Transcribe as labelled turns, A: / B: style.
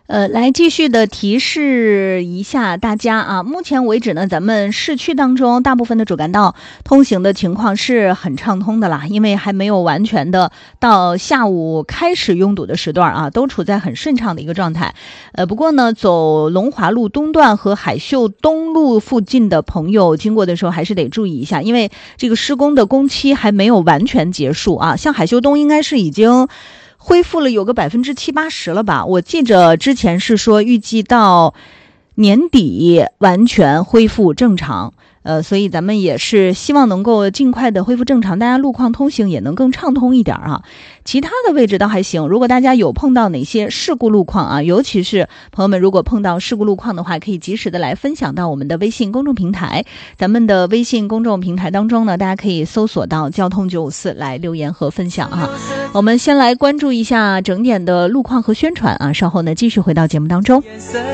A: 来继续的提示一下大家啊，目前为止呢，咱们市区当中大部分的主干道通行的情况是很畅通的啦，因为还没有完全的到下午开始拥堵的时段啊，都处在很顺畅的一个状态。不过呢，走龙华路东段和海秀东路附近的朋友经过的时候还是得注意一下，因为这个施工的工期还没有完全结束啊，像海秀东应该是已经恢复了有个70%-80%了吧？我记着之前是说预计到年底完全恢复正常。所以咱们也是希望能够尽快的恢复正常，大家路况通行也能更畅通一点啊。其他的位置倒还行，如果大家有碰到哪些事故路况啊，尤其是朋友们如果碰到事故路况的话，可以及时的来分享到我们的微信公众平台。咱们的微信公众平台当中呢，大家可以搜索到交通954来留言和分享啊。我们先来关注一下整点的路况和宣传啊，稍后呢继续回到节目当中。